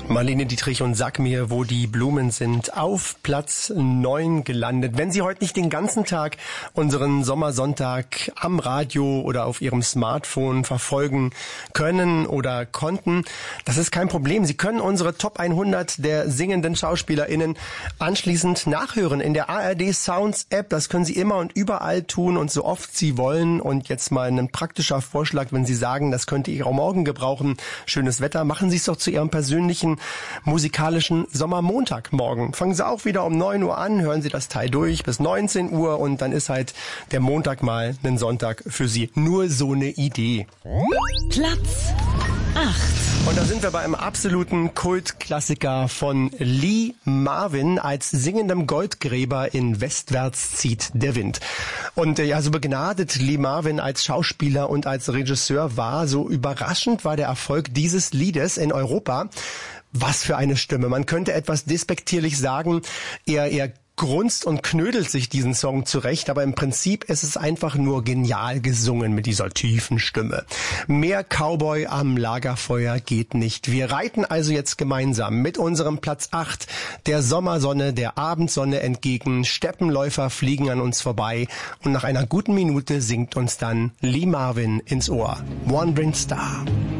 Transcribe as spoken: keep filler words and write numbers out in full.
Marlene Dietrich und Sag mir, wo die Blumen sind, auf Platz neun gelandet. Wenn Sie heute nicht den ganzen Tag unseren Sommersonntag am Radio oder auf Ihrem Smartphone verfolgen können oder konnten, das ist kein Problem. Sie können unsere Top hundert der singenden SchauspielerInnen anschließend nachhören in der A R D Sounds App. Das können Sie immer und überall tun und so oft Sie wollen. Und jetzt mal ein praktischer Vorschlag, wenn Sie sagen, das könnte ihr auch morgen gebrauchen, schönes Wetter, machen Sie es doch zu Ihrem persönlichen musikalischen Sommermontagmorgen. Fangen Sie auch wieder um neun Uhr an, hören Sie das Teil durch bis neunzehn Uhr und dann ist halt der Montag mal ein Sonntag für Sie. Nur so eine Idee. Platz acht. Und da sind wir bei einem absoluten Kultklassiker von Lee Marvin als singendem Goldgräber in Westwärts zieht der Wind. Und ja, so begnadet Lee Marvin als Schauspieler und als Regisseur war, so überraschend war der Erfolg dieses Liedes in Europa. Was für eine Stimme. Man könnte etwas despektierlich sagen, er, er grunzt und knödelt sich diesen Song zurecht, aber im Prinzip ist es einfach nur genial gesungen mit dieser tiefen Stimme. Mehr Cowboy am Lagerfeuer geht nicht. Wir reiten also jetzt gemeinsam mit unserem Platz acht der Sommersonne, der Abendsonne entgegen. Steppenläufer fliegen an uns vorbei und nach einer guten Minute singt uns dann Lee Marvin ins Ohr. Wandering Star.